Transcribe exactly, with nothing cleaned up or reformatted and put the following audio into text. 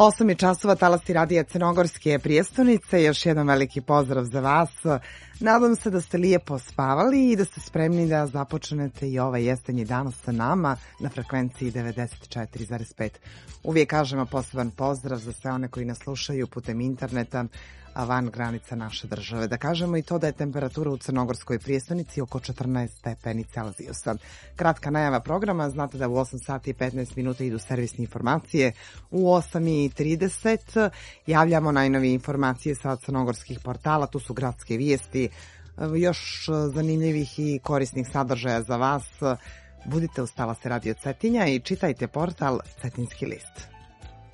Osam je časova, talasti radija Crnogorske prijestonice. Još jedan veliki pozdrav za vas. Nadam se da ste lijepo spavali i da ste spremni da započnete i ovaj jesenji dan sa nama na frekvenciji devedeset četiri zarez pet. Uvijek kažemo poseban pozdrav za sve one koji nas slušaju putem interneta, a van granica naše države. Da kažemo i to da je temperatura u Crnogorskoj prijestonici oko četrnaest stepeni Celzijusa. Kratka najava programa, znate da u osam sati i petnaest minuta idu servisne informacije. U osam i trideset javljamo najnovije informacije sa crnogorskih portala, tu su gradske vijesti, još zanimljivih i korisnih sadržaja za vas. Budite uz talase Radio Cetinja i čitajte portal Cetinski list.